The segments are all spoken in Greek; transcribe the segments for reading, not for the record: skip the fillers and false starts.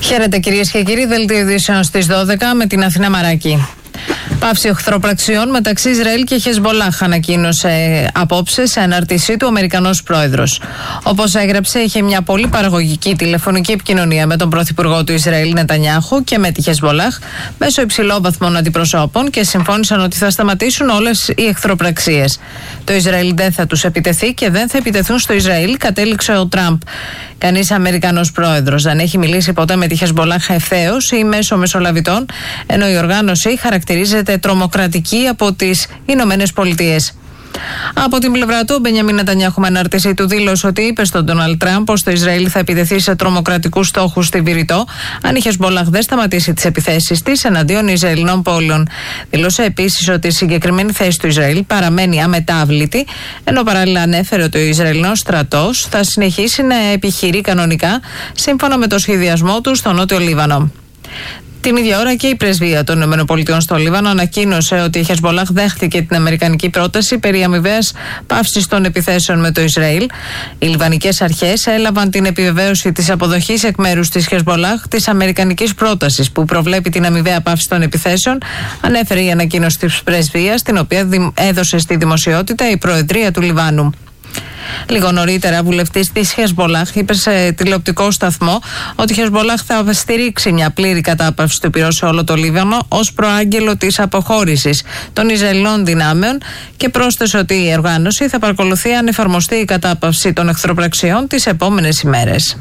Χαίρετε κυρίες και κύριοι, δελτίο ειδήσεων στις 12 με την Αθηνά Μαράκη. Πάυση εχθροπραξιών μεταξύ Ισραήλ και Χεσμπολάχ ανακοίνωσε απόψε σε ανάρτησή του ο Αμερικανός πρόεδρος. Όπως έγραψε, είχε μια πολύ παραγωγική τηλεφωνική επικοινωνία με τον πρωθυπουργό του Ισραήλ Νετανιάχου και με τη Χεσμπολάχ μέσω υψηλόβαθμων αντιπροσώπων και συμφώνησαν ότι θα σταματήσουν όλες οι εχθροπραξίες. Το Ισραήλ δεν θα τους επιτεθεί και δεν θα επιτεθούν στο Ισραήλ, κατέληξε ο Τραμπ. Κανείς Αμερικανός πρόεδρος δεν έχει μιλήσει ποτέ με τη Χεσμπολάχ ευθέως ή μέσω μεσολαβητών, ενώ η οργάνωση χαρακτηρίζεται τρομοκρατική από τις Ηνωμένες Πολιτείες. Από την πλευρά του, ο Μπενιαμίν Νετανιάχου με ανάρτησή του δήλωσε ότι είπε στον Ντόναλντ Τραμπ πως το Ισραήλ θα επιτεθεί σε τρομοκρατικούς στόχους στη Βηρητό αν η Χεσμπολάχ δεν σταματήσει τις επιθέσεις της εναντίον Ισραηλινών πόλεων. Δήλωσε επίσης ότι η συγκεκριμένη θέση του Ισραήλ παραμένει αμετάβλητη, ενώ παράλληλα ανέφερε ότι ο Ισραηλινός στρατός θα συνεχίσει να επιχειρεί κανονικά σύμφωνα με το σχεδιασμό του στο Νότιο Λίβανο. Την ίδια ώρα και η πρεσβεία των ΗΠΑ στο Λίβανο ανακοίνωσε ότι η Χεσμπολάχ δέχτηκε την αμερικανική πρόταση περί αμοιβαίας πάυσης των επιθέσεων με το Ισραήλ. Οι λιβανικές αρχές έλαβαν την επιβεβαίωση της αποδοχής εκ μέρους της Χεσμπολάχ της αμερικανικής πρότασης που προβλέπει την αμοιβαία πάυση των επιθέσεων, ανέφερε η ανακοίνωση της πρεσβείας, την οποία έδωσε στη δημοσιότητα η Προεδρία του Λιβάνου. Λίγο νωρίτερα, βουλευτής της Χεσμπολάχ είπε σε τηλεοπτικό σταθμό ότι η Χεσμπολάχ θα στηρίξει μια πλήρη κατάπαυση του πυρός σε όλο το Λίβανο ως προάγγελο της αποχώρησης των Ισραηλινών δυνάμεων και πρόσθεσε ότι η οργάνωση θα παρακολουθεί αν εφαρμοστεί η κατάπαυση των εχθροπραξιών τις επόμενες ημέρες.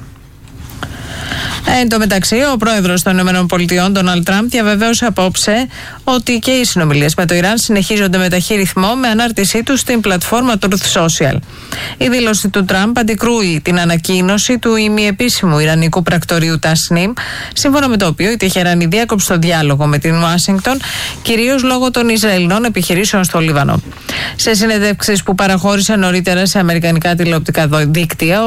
Εν τω μεταξύ, ο πρόεδρος των ΗΠΑ, Ντόναλντ Τραμπ, διαβεβαίωσε απόψε ότι και οι συνομιλίες με το Ιράν συνεχίζονται με ταχύ ρυθμό, με ανάρτησή του στην πλατφόρμα Truth Social. Η δήλωση του Τραμπ αντικρούει την ανακοίνωση του ημιεπίσημου Ιρανικού πρακτορείου Τασνίμ, σύμφωνα με το οποίο η Τεχεράνη διάκοψε το διάλογο με την Ουάσιγκτον, κυρίως λόγω των Ισραηλινών επιχειρήσεων στο Λίβανο. Σε συνεντεύξεις που παραχώρησε νωρίτερα σε αμερικανικά τηλεοπτικά δίκτυα,